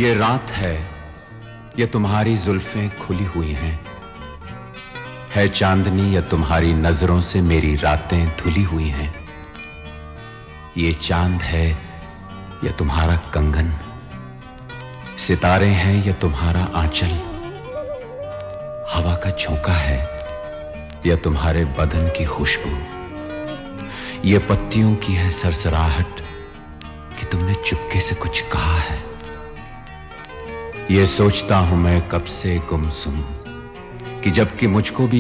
ये रात है, ये तुम्हारी जुल्फें खुली हुई हैं। है चांदनी या तुम्हारी नजरों से मेरी रातें धुली हुई हैं। ये चांद है या तुम्हारा कंगन, सितारे हैं या तुम्हारा आंचल, हवा का झोंका है या तुम्हारे बदन की खुशबू। ये पत्तियों की है सरसराहट कि तुमने चुपके से कुछ कहा है। ये सोचता हूं मैं कब से गुमसुम कि जबकि मुझको भी